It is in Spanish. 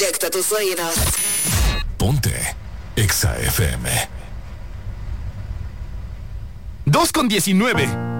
directo a tus oídos. Ponte Exa FM. 2:19.